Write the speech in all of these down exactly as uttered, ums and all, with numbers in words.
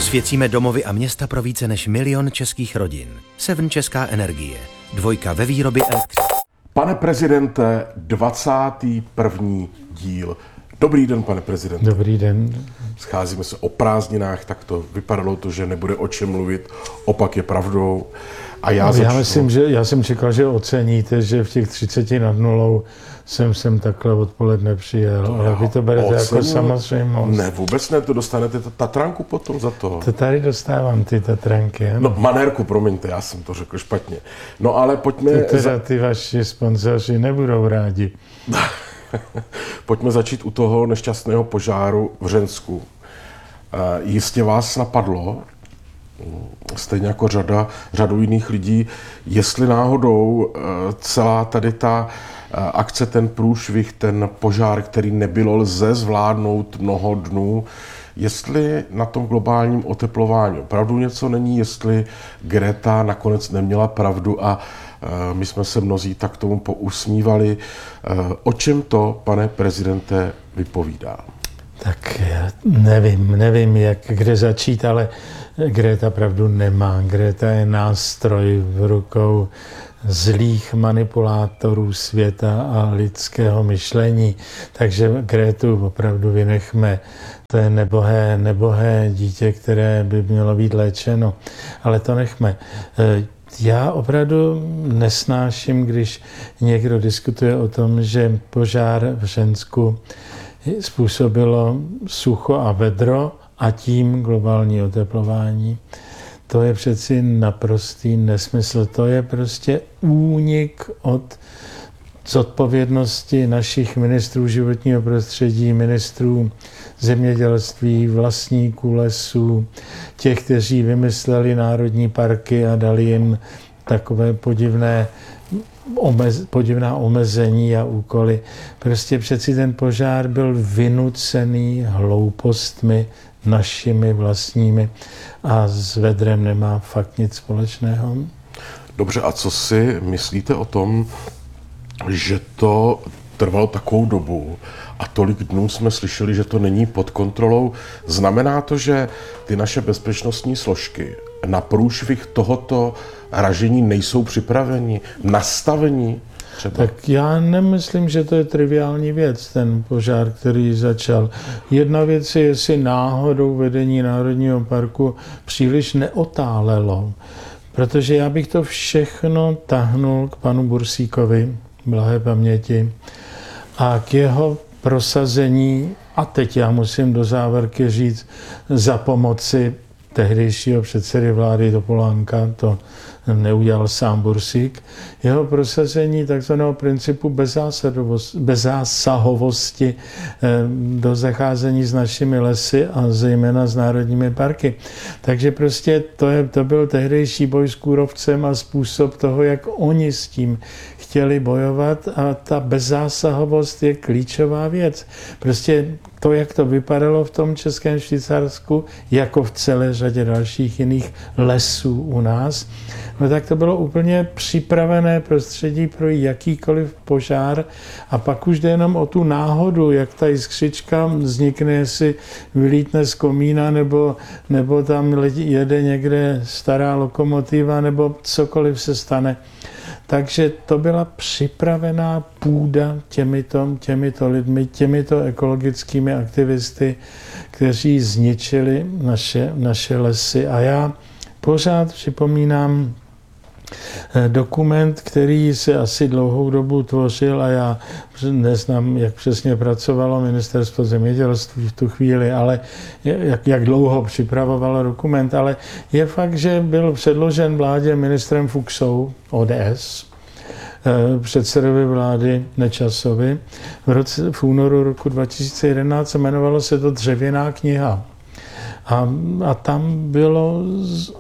Osvěcíme domovy a města pro více než milion českých rodin. Seven Česká energie. Dvojka ve výrobě elektřiny. Pane prezidente, dvacátý první díl. Dobrý den, pane prezidente. Dobrý den. Scházíme se o prázdninách, tak to vypadalo to, že nebude o čem mluvit. Opak je pravdou. A já, já začnu... myslím, že já jsem čekal, že oceníte, že v těch třiceti nad nulou jsem sem takhle odpoledne přijel, to ale vy to berete ocenu... jako samozřejmost. Ne, vůbec ne, to dostanete tatranku potom za to. To tady dostávám ty tatranky, ano? No, manérku, promiňte, já jsem to řekl špatně. No, ale pojďme... To teda ty vaši sponzoři nebudou rádi. Pojďme začít u toho nešťastného požáru v Hřensku. Jistě vás napadlo, stejně jako řada, řadu jiných lidí, jestli náhodou celá tady ta akce, ten průšvih, ten požár, který nebylo lze zvládnout mnoho dnů, jestli na tom globálním oteplování opravdu něco není, jestli Greta nakonec neměla pravdu a my jsme se mnozí tak tomu pousmívali. O čem to, pane prezidente, vypovídá? Tak já nevím, nevím, jak, kde začít, ale Greta pravdu nemá. Greta je nástroj v rukou zlých manipulátorů světa a lidského myšlení. Takže Gretu opravdu vynechme. To je nebohé, nebohé dítě, které by mělo být léčeno. Ale to nechme. Já opravdu nesnáším, když někdo diskutuje o tom, že požár v Hřensku způsobilo sucho a vedro a tím globální oteplování. To je přeci naprostý nesmysl. To je prostě únik od zodpovědnosti našich ministrů životního prostředí, ministrů zemědělství, vlastníků lesů, těch, kteří vymysleli národní parky a dali jim takové podivné, omez, podivná omezení a úkoly. Prostě přeci ten požár byl vynucený hloupostmi našimi vlastními a s vedrem nemá fakt nic společného. Dobře, a co si myslíte o tom, že to trvalo takovou dobu a tolik dnů jsme slyšeli, že to není pod kontrolou? Znamená to, že ty naše bezpečnostní složky na průšvih tohoto ražení nejsou připraveni, nastaveni? Třeba. Tak já nemyslím, že to je triviální věc, ten požár, který začal. Jedna věc je, jestli náhodou vedení Národního parku příliš neotálelo, protože já bych to všechno tahnul k panu Bursíkovi, blahé paměti, a k jeho prosazení, a teď já musím do závorky říct, za pomoci tehdejšího předsedy vlády Topolánka, to neudělal sám Bursík, jeho prosazení takzvaného principu bezzásahovosti do zacházení s našimi lesy a zejména s národními parky. Takže prostě to, je, to byl tehdejší boj s kůrovcem a způsob toho, jak oni s tím chtěli bojovat, a ta bezzásahovost je klíčová věc. Prostě to, jak to vypadalo v tom Českém Švýcarsku, jako v celé řadě dalších jiných lesů u nás, no tak to bylo úplně připravené prostředí pro jakýkoliv požár a pak už jde jenom o tu náhodu, jak ta jiskřička vznikne, jestli vylítne z komína, nebo, nebo tam jede někde stará lokomotiva, nebo cokoliv se stane. Takže to byla připravená půda těmito, těmito lidmi, těmito ekologickými aktivisty, kteří zničili naše, naše lesy. A já pořád připomínám dokument, který se asi dlouhou dobu tvořil, a já neznám, jak přesně pracovalo ministerstvo zemědělství v tu chvíli, ale jak, jak dlouho připravovalo dokument, ale je fakt, že byl předložen vládě ministrem Fuksou, O D S, předsedovi vlády Nečasovi v, roce, v únoru roku dva tisíce jedenáct, jmenovalo se to Dřevěná kniha. A, a tam bylo z,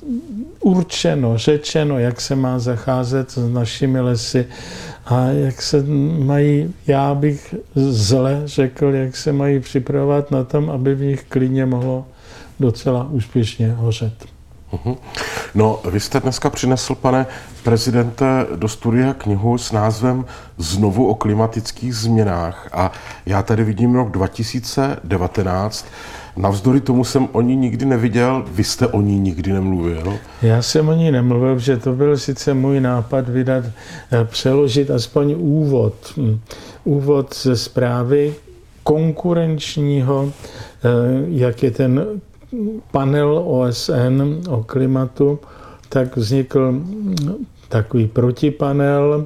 určeno, řečeno, jak se má zacházet s našimi lesy a jak se mají, já bych zle řekl, jak se mají připravovat na tom, aby v nich klidně mohlo docela úspěšně hořet. Uhum. No, vy jste dneska přinesl, pane prezidente, do studia knihu s názvem Znovu o klimatických změnách a já tady vidím rok dva tisíce devatenáct. Navzdory tomu jsem o ní nikdy neviděl, vy jste o ní nikdy nemluvil. Já jsem o ní nemluvil, že to byl sice můj nápad vydat, přeložit aspoň úvod. Úvod ze zprávy konkurenčního, jak je ten panel O S N o klimatu, tak vznikl takový protipanel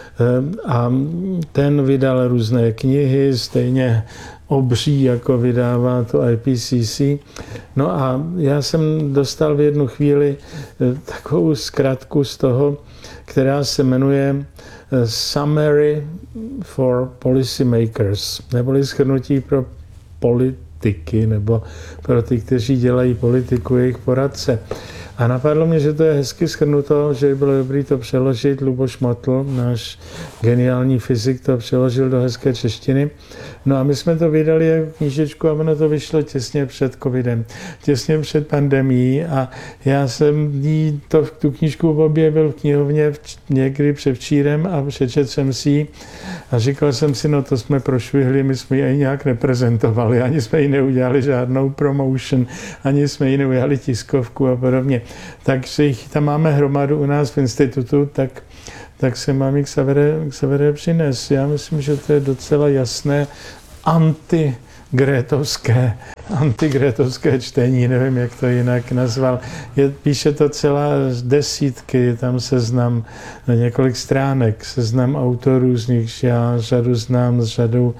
a ten vydal různé knihy, stejně obří, jako vydává to I P C C. No a já jsem dostal v jednu chvíli takovou zkratku z toho, která se jmenuje Summary for Policymakers, neboli shrnutí pro politiky, nebo pro ty, kteří dělají politiku, jejich poradce. A napadlo mě, že to je hezky shrnuto, že by bylo dobré to přeložit. Luboš Motl, náš geniální fyzik, to přeložil do hezké češtiny. No a my jsme to vydali jako knížečku a ono to vyšlo těsně před covidem, těsně před pandemií a já jsem jí to, tu knížku objevil v knihovně někdy předvčírem a přečetl jsem si ji a říkal jsem si, no to jsme prošvihli, my jsme ji ani nějak neprezentovali, ani jsme ji neudělali žádnou promotion, ani jsme ji neudělali tiskovku a podobně. Takže jich tam máme hromadu u nás v institutu, tak, tak se mám ji k Xavere přines. Já myslím, že to je docela jasné antigrétovské, antigrétovské čtení, nevím, jak to jinak nazval. Je, píše to celá desítky, je tam seznam několik stránek, seznam autorů, z nich já řadu znám, s řadou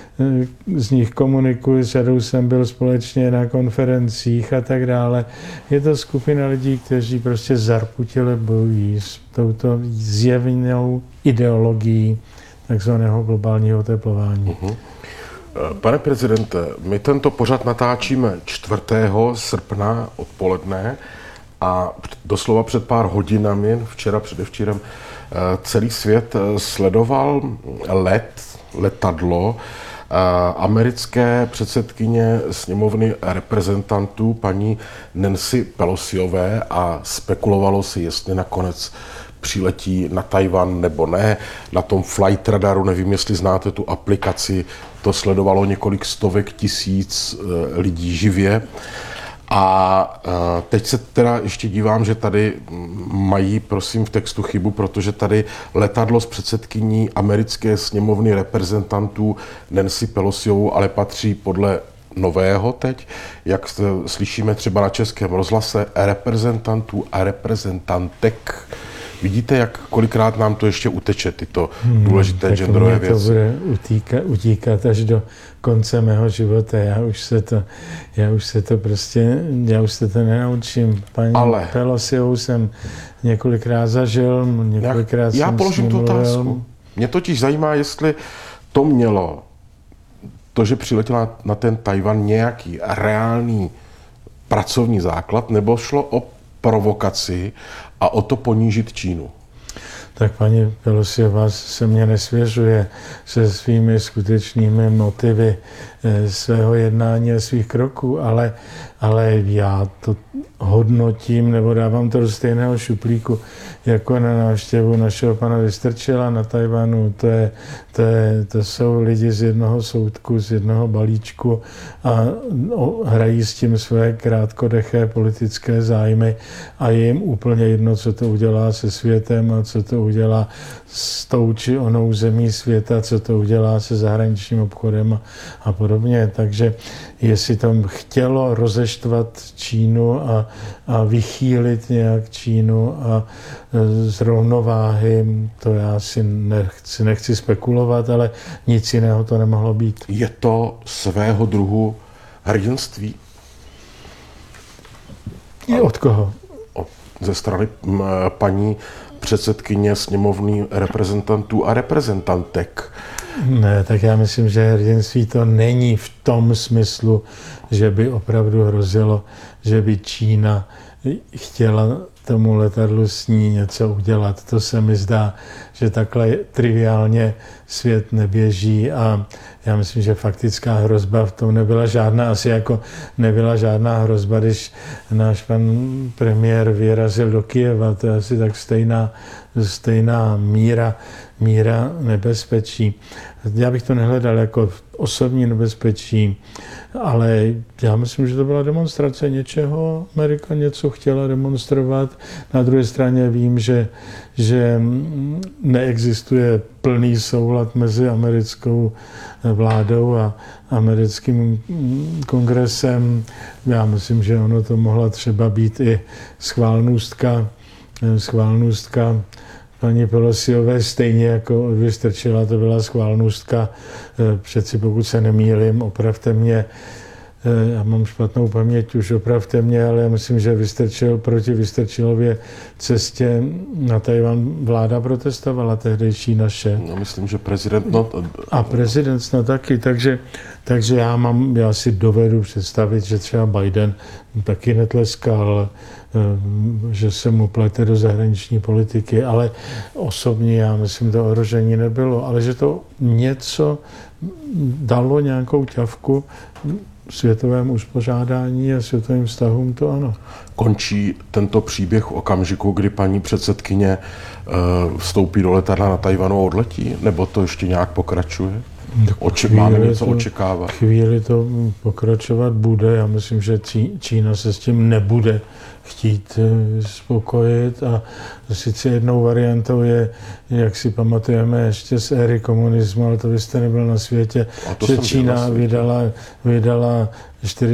z nich komunikuji, s řadou jsem byl společně na konferencích a tak dále. Je to skupina lidí, kteří prostě zarputile bojují s touto zjevnou ideologií takzvaného globálního oteplování. Uh-huh. Pane prezidente, my tento pořad natáčíme čtvrtého srpna odpoledne a doslova před pár hodinami, včera předevčírem, celý svět sledoval let, letadlo americké předsedkyně sněmovny reprezentantů paní Nancy Pelosiové a spekulovalo se, jestli nakonec přiletí na Tajvan nebo ne. Na tom Flight Radaru, nevím, jestli znáte tu aplikaci, to sledovalo několik stovek tisíc lidí živě. A teď se teda ještě dívám, že tady mají, prosím, v textu chybu, protože tady letadlo s předsedkyní americké sněmovny reprezentantů Nancy Pelosiovou, ale patří podle nového teď, jak slyšíme třeba na Českém rozhlase, reprezentantů a reprezentantek. Vidíte, jak kolikrát nám to ještě uteče, tyto důležité hmm, genderové věci. To bude utíkat, utíkat až do konce mého života. Já už se to, já už se to prostě, já už se to nenaučím. Paní Ale... Pelosiovou jsem několikrát zažil, několikrát já, jsem Já položím tu otázku. Mě totiž zajímá, jestli to mělo, to, že přiletěla na ten Tajvan, nějaký reálný pracovní základ, nebo šlo o provokaci a o to ponížit Čínu. Tak paní Pelosiová se mě nesvěřuje se svými skutečnými motivy svého jednání a svých kroků, ale, ale já to hodnotím nebo dávám to do stejného šuplíku jako na návštěvu našeho pana Vystrčila na Tajvanu. To, je, to, je, to jsou lidi z jednoho soudku, z jednoho balíčku a hrají s tím své krátkodeché politické zájmy a je jim úplně jedno, co to udělá se světem a co to udělá s tou či onou zemí světa, co to udělá se zahraničním obchodem a, a podobně. Takže jestli tam chtělo rozeštvat Čínu a, a vychýlit nějak Čínu a z rovnováhy, to já si nechci, nechci spekulovat, ale nic jiného to nemohlo být. Je to svého druhu hrdinství? I od koho? Od, ze strany m, paní předsedkyně sněmovny reprezentantů a reprezentantek. Ne, tak já myslím, že hrdinství to není v tom smyslu, že by opravdu hrozilo, že by Čína chtěla tomu letadlu s ní něco udělat. To se mi zdá, že takhle triviálně svět neběží a já myslím, že faktická hrozba v tom nebyla žádná, asi jako nebyla žádná hrozba, když náš pan premiér vyrazil do Kyjeva, to je asi tak stejná, stejná míra míra nebezpečí. Já bych to nehledal jako osobní nebezpečí, ale já myslím, že to byla demonstrace něčeho. Amerika něco chtěla demonstrovat. Na druhé straně vím, že, že neexistuje plný soulad mezi americkou vládou a americkým kongresem. Já myslím, že ono to mohla třeba být i schválnůstka, schválnůstka paní Pelosiové, stejně jako od Vystrčila to byla schválnůstka, přeci pokud se nemýlím, opravte mě, já mám špatnou paměť, už opravte mě, ale já myslím, že Vystrčil proti Vystrčilově cestě na Tajvan vláda protestovala tehdejší naše. No, myslím, že prezident... No, a prezident snad taky, takže, takže já, mám, já si dovedu představit, že třeba Biden taky netleskal, že se mu plete do zahraniční politiky, ale osobně já myslím, to ohrožení nebylo, ale že to něco dalo nějakou ťavku světovému uspořádání a světovým vztahům, to ano. Končí tento příběh v okamžiku, kdy paní předsedkyně vstoupí do letadla na Tajvanu a odletí? Nebo to ještě nějak pokračuje? Oči, máme něco to, očekávat? Chvíli to pokračovat bude. Já myslím, že Čína se s tím nebude chtít spokojit. A sice jednou variantou je, jak si pamatujeme ještě z éry komunismu, ale to byste nebyl na světě, že Čína vydala, vydala čtyři